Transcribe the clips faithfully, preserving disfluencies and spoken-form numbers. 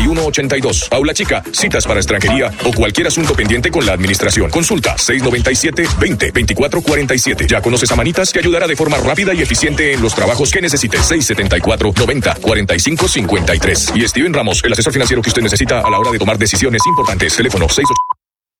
y uno ochenta y dos. Aula Chica, citas para extranjería o cualquier asunto pendiente con la administración. Consulta seis noventa y siete, veinte, veinticuatro cuarenta y siete. Ya conoces a Manitas, que ayudará de forma rápida y eficiente en los trabajos que necesites. seis setenta y cuatro, noventa, cuarenta y cinco cincuenta y tres. Y Steven Ramos, el asesor financiero que usted necesita a la hora de tomar decisiones importantes. Teléfono seis ocho.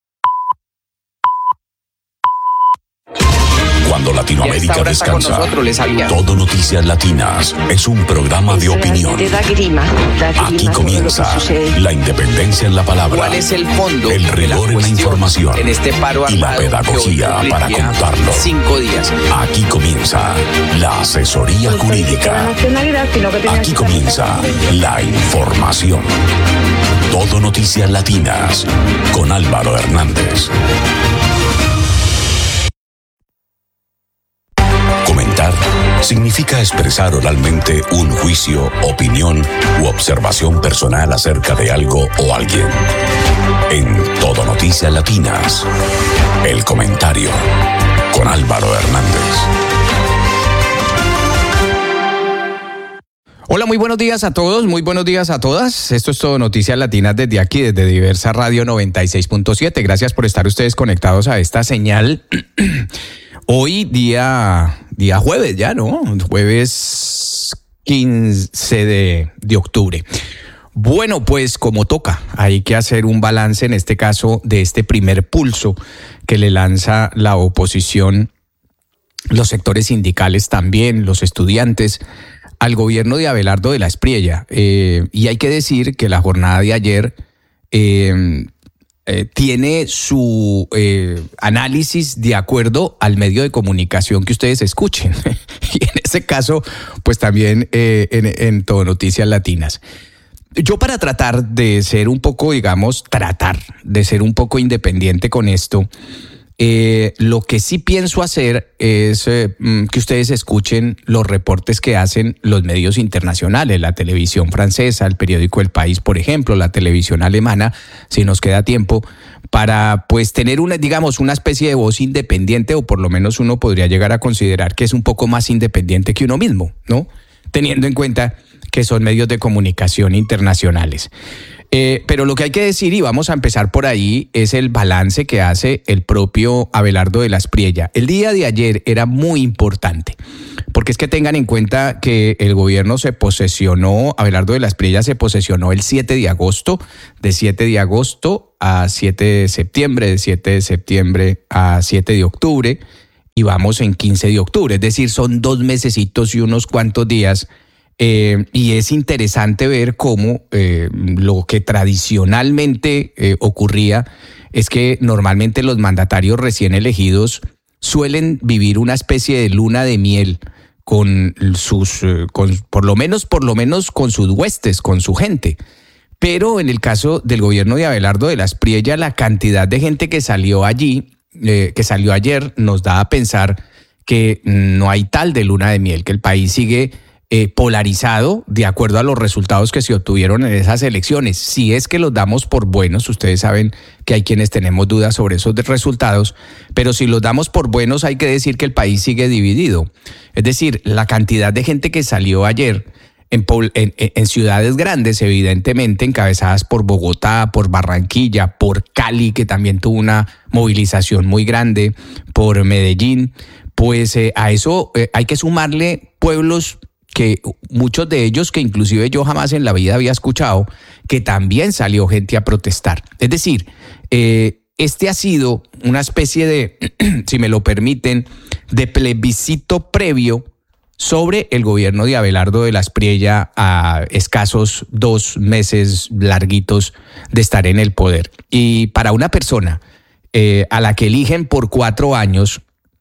Cuando Latinoamérica descansa, nosotros, Todo Noticias Latinas es un programa de opinión. Da grima, da grima. Aquí comienza la independencia en la palabra. ¿Cuál es el fondo? El rigor en la información. En este paro y la pedagogía para contarlo. Cinco días. Aquí comienza la asesoría jurídica. Aquí comienza la información. Todo Noticias Latinas con Álvaro Hernández. Comentar significa expresar oralmente un juicio, opinión u observación personal acerca de algo o alguien. En Todo Noticias Latinas, el comentario con Álvaro Hernández. Hola, muy buenos días a todos, muy buenos días a todas. Esto es Todo Noticias Latinas desde aquí, desde Diversa Radio noventa y seis punto siete. Gracias por estar ustedes conectados a esta señal. Hoy día, día jueves ya, ¿no? Jueves quince de, de octubre. Bueno, pues como toca, hay que hacer un balance en este caso de este primer pulso que le lanza la oposición, los sectores sindicales también, los estudiantes, al gobierno de Abelardo de la Espriella. Eh, y hay que decir que la jornada de ayer eh, eh, tiene su eh, análisis de acuerdo al medio de comunicación que ustedes escuchen. Y en ese caso, pues también eh, en, en Todo Noticias Latinas. Yo, para tratar de ser un poco, digamos, tratar de ser un poco independiente con esto, Eh, lo que sí pienso hacer es eh, que ustedes escuchen los reportes que hacen los medios internacionales, la televisión francesa, el periódico El País, por ejemplo, la televisión alemana, si nos queda tiempo, para pues tener una, digamos, una especie de voz independiente, o por lo menos uno podría llegar a considerar que es un poco más independiente que uno mismo, ¿no? Teniendo en cuenta que son medios de comunicación internacionales. Eh, pero lo que hay que decir, y vamos a empezar por ahí, es el balance que hace el propio Abelardo de la Espriella. El día de ayer era muy importante, porque es que tengan en cuenta que el gobierno se posesionó, Abelardo de la Espriella se posesionó el siete de agosto, de siete de agosto a siete de septiembre, de siete de septiembre a siete de octubre, y vamos en quince de octubre, es decir, son dos mesecitos y unos cuantos días. Eh, y es interesante ver cómo eh, lo que tradicionalmente eh, ocurría es que normalmente los mandatarios recién elegidos suelen vivir una especie de luna de miel con sus, eh, con, por lo menos, por lo menos con sus huestes, con su gente. Pero en el caso del gobierno de Abelardo de la Espriella, la cantidad de gente que salió allí, eh, que salió ayer, nos da a pensar que no hay tal de luna de miel, que el país sigue Eh, polarizado de acuerdo a los resultados que se obtuvieron en esas elecciones. Si es que los damos por buenos, ustedes saben que hay quienes tenemos dudas sobre esos resultados, pero si los damos por buenos hay que decir que el país sigue dividido. Es decir, la cantidad de gente que salió ayer en, en, en ciudades grandes, evidentemente encabezadas por Bogotá, por Barranquilla, por Cali, que también tuvo una movilización muy grande, por Medellín, pues eh, a eso eh, hay que sumarle pueblos que muchos de ellos que inclusive yo jamás en la vida había escuchado, que también salió gente a protestar. Es decir, eh, este ha sido una especie de, si me lo permiten, de plebiscito previo sobre el gobierno de Abelardo de la Espriella a escasos dos meses larguitos de estar en el poder. Y para una persona eh, a la que eligen por cuatro años,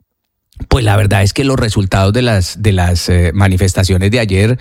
pues la verdad es que los resultados de las, de las eh, manifestaciones de ayer,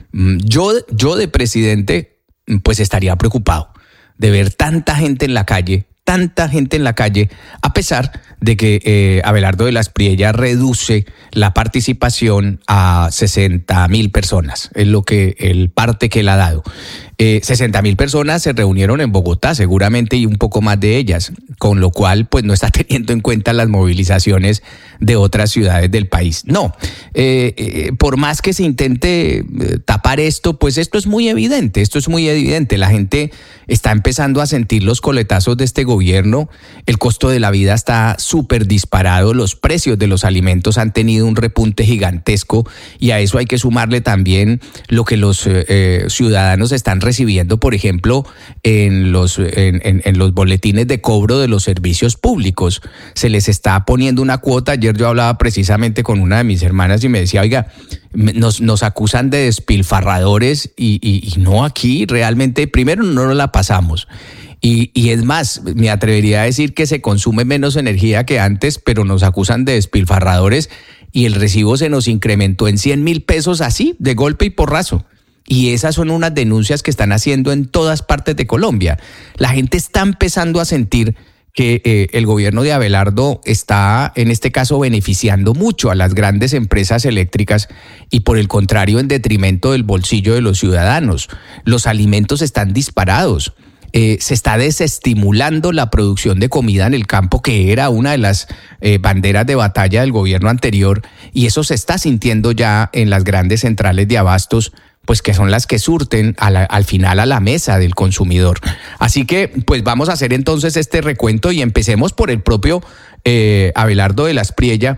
yo, yo de presidente, pues estaría preocupado de ver tanta gente en la calle, tanta gente en la calle, a pesar de que eh, Abelardo de la Espriella reduce la participación a sesenta mil personas, es lo que el parte que él ha dado. Eh, sesenta mil personas se reunieron en Bogotá, seguramente, y un poco más de ellas, con lo cual pues no está teniendo en cuenta las movilizaciones de otras ciudades del país. No, eh, eh, por más que se intente eh, tapar esto, pues esto es muy evidente, esto es muy evidente. La gente está empezando a sentir los coletazos de este gobierno, el costo de la vida está súper disparado, los precios de los alimentos han tenido un repunte gigantesco y a eso hay que sumarle también lo que los eh, ciudadanos están recibiendo, por ejemplo, en los, en, en, en los boletines de cobro de los servicios públicos. Se les está poniendo una cuota. Ayer yo hablaba precisamente con una de mis hermanas y me decía, oiga, nos, nos acusan de despilfarradores y, y, y no, aquí realmente, primero no nos la pasamos. Y, y es más, me atrevería a decir que se consume menos energía que antes, pero nos acusan de despilfarradores y el recibo se nos incrementó en cien mil pesos así, de golpe y porrazo. Y esas son unas denuncias que están haciendo en todas partes de Colombia. La gente está empezando a sentir que eh, el gobierno de Abelardo está, en este caso, beneficiando mucho a las grandes empresas eléctricas y, por el contrario, en detrimento del bolsillo de los ciudadanos. Los alimentos están disparados. Eh, se está desestimulando la producción de comida en el campo, que era una de las eh, banderas de batalla del gobierno anterior, y eso se está sintiendo ya en las grandes centrales de abastos, pues que son las que surten a la, al final a la mesa del consumidor. Así que pues vamos a hacer entonces este recuento y empecemos por el propio eh, Abelardo de la Espriella,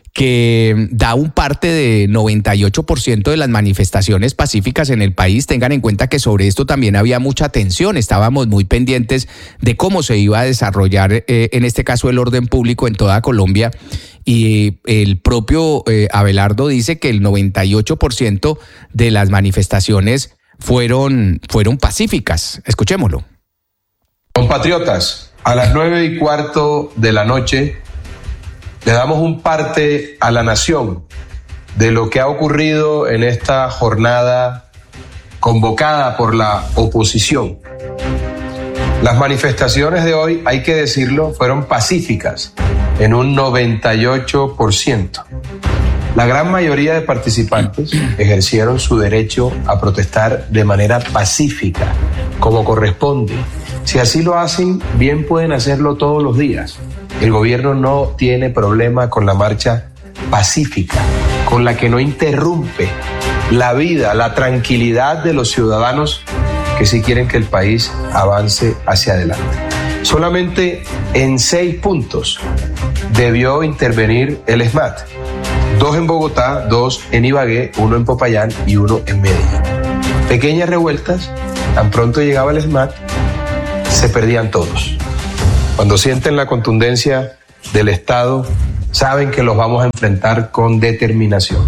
que da un parte de noventa y ocho por ciento de las manifestaciones pacíficas en el país. Tengan en cuenta que sobre esto también había mucha tensión, estábamos muy pendientes de cómo se iba a desarrollar eh, en este caso el orden público en toda Colombia, y el propio eh, Abelardo dice que el noventa y ocho por ciento de las manifestaciones fueron, fueron pacíficas. Escuchémoslo. Compatriotas, a las nueve y cuarto de la noche le damos un parte a la nación de lo que ha ocurrido en esta jornada convocada por la oposición. Las manifestaciones de hoy, hay que decirlo, fueron pacíficas en un noventa y ocho por ciento. La gran mayoría de participantes ejercieron su derecho a protestar de manera pacífica, como corresponde. Si así lo hacen, bien pueden hacerlo todos los días. El gobierno no tiene problema con la marcha pacífica, con la que no interrumpe la vida, la tranquilidad de los ciudadanos que sí quieren que el país avance hacia adelante. Solamente en seis puntos debió intervenir el ESMAD. Dos en Bogotá, dos en Ibagué, uno en Popayán y uno en Medellín. Pequeñas revueltas, tan pronto llegaba el ESMAD, se perdían todos. Cuando sienten la contundencia del Estado, saben que los vamos a enfrentar con determinación.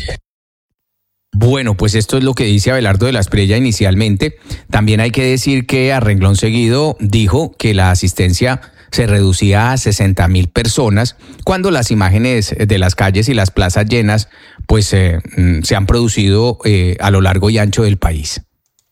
Bueno, pues esto es lo que dice Abelardo de la Espriella inicialmente. También hay que decir que a renglón seguido dijo que la asistencia se reducía a sesenta mil personas, cuando las imágenes de las calles y las plazas llenas pues eh, se han producido eh, a lo largo y ancho del país.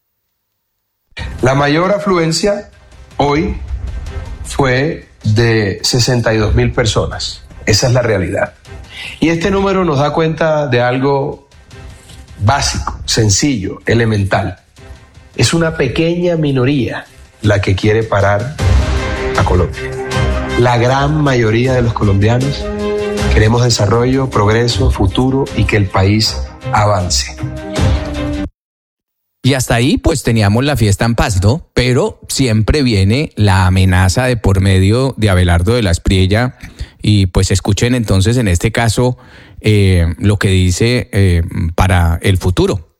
La mayor afluencia hoy fue de sesenta y dos mil personas. Esa es la realidad. Y este número nos da cuenta de algo básico, sencillo, elemental. Es una pequeña minoría la que quiere parar a Colombia. La gran mayoría de los colombianos queremos desarrollo, progreso, futuro y que el país avance. Y hasta ahí pues teníamos la fiesta en paz, ¿no? Pero siempre viene la amenaza de por medio de Abelardo de la Espriella, y pues escuchen entonces en este caso eh, lo que dice eh, para el futuro.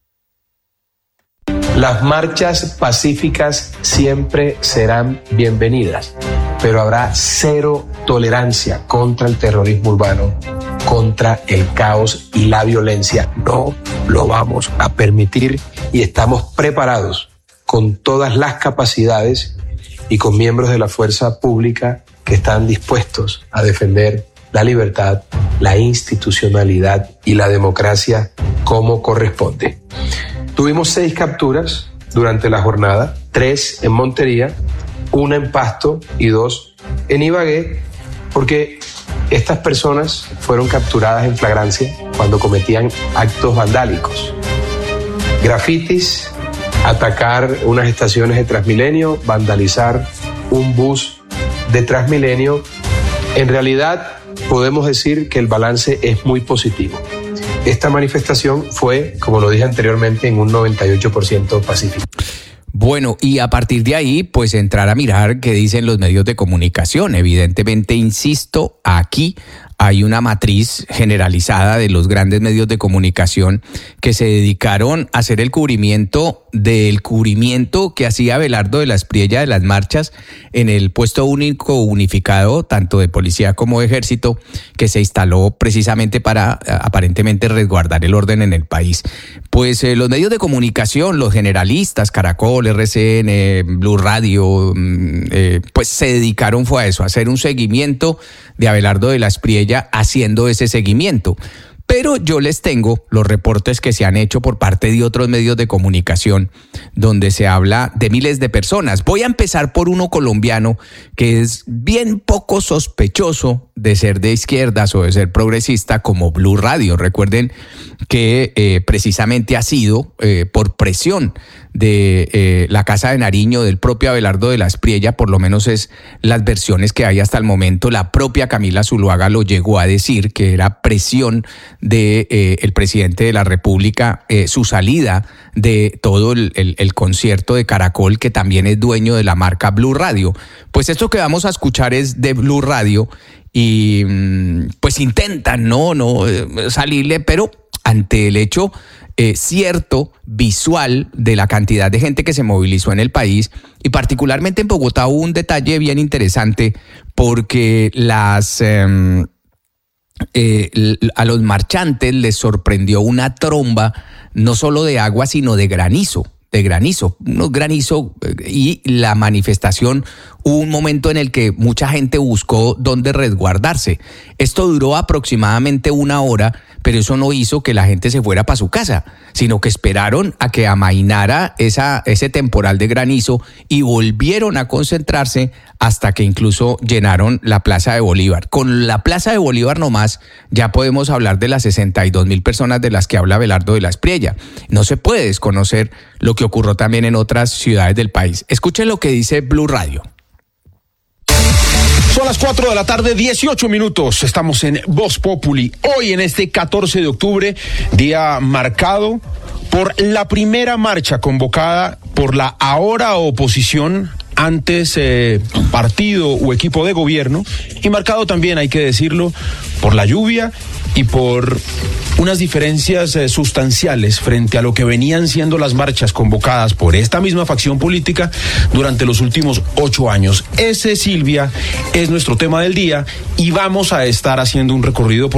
Las marchas pacíficas siempre serán bienvenidas, pero habrá cero tolerancia contra el terrorismo urbano, contra el caos y la violencia. No lo vamos a permitir y estamos preparados con todas las capacidades y con miembros de la fuerza pública que están dispuestos a defender la libertad, la institucionalidad y la democracia como corresponde. Tuvimos seis capturas durante la jornada, tres en Montería, una en Pasto y dos en Ibagué, porque estas personas fueron capturadas en flagrancia cuando cometían actos vandálicos, grafitis atacar unas estaciones de Transmilenio, vandalizar un bus de Transmilenio. En realidad podemos decir que el balance es muy positivo. Esta manifestación fue, como lo dije anteriormente, en un noventa y ocho por ciento pacífico. Bueno, y a partir de ahí, pues entrar a mirar qué dicen los medios de comunicación. Evidentemente, insisto, aquí hay una matriz generalizada de los grandes medios de comunicación que se dedicaron a hacer el cubrimiento del cubrimiento que hacía Abelardo de la Espriella de las marchas en el puesto único unificado, tanto de policía como de ejército, que se instaló precisamente para aparentemente resguardar el orden en el país. Pues eh, los medios de comunicación, los generalistas, Caracol, R C N, Blue Radio, eh, pues se dedicaron fue a eso, a hacer un seguimiento de Abelardo de la Espriella, haciendo ese seguimiento. Pero yo les tengo los reportes que se han hecho por parte de otros medios de comunicación donde se habla de miles de personas. Voy a empezar por uno colombiano que es bien poco sospechoso de ser de izquierdas o de ser progresista, como Blue Radio. Recuerden que eh, precisamente ha sido eh, por presión de eh, la Casa de Nariño, del propio Abelardo de la Espriella, por lo menos es las versiones que hay hasta el momento. La propia Camila Zuluaga lo llegó a decir, que era presión de eh, el presidente de la República, eh, su salida de todo el, el, el concierto de Caracol, que también es dueño de la marca Blue Radio. Pues esto que vamos a escuchar es de Blue Radio y pues intentan no, no salirle, pero ante el hecho eh, cierto, visual, de la cantidad de gente que se movilizó en el país, y particularmente en Bogotá hubo un detalle bien interesante, porque las eh, eh, a los marchantes les sorprendió una tromba, no solo de agua, sino de granizo. de granizo, unos granizo, y la manifestación, hubo un momento en el que mucha gente buscó dónde resguardarse. Esto duró aproximadamente una hora, pero eso no hizo que la gente se fuera para su casa, sino que esperaron a que amainara esa, ese temporal de granizo y volvieron a concentrarse hasta que incluso llenaron la Plaza de Bolívar. Con la Plaza de Bolívar nomás ya podemos hablar de las sesenta y dos mil personas de las que habla Abelardo de la Espriella. No se puede desconocer lo que ocurrió también en otras ciudades del país. Escuchen lo que dice Blue Radio. Son las cuatro de la tarde, dieciocho minutos. Estamos en Voz Populi. Hoy, en este catorce de octubre, día marcado por la primera marcha convocada por la ahora oposición, antes eh, partido o equipo de gobierno, y marcado también, hay que decirlo, por la lluvia y por unas diferencias eh, sustanciales frente a lo que venían siendo las marchas convocadas por esta misma facción política durante los últimos ocho años. Ese, Silvia, es nuestro tema del día, y vamos a estar haciendo un recorrido por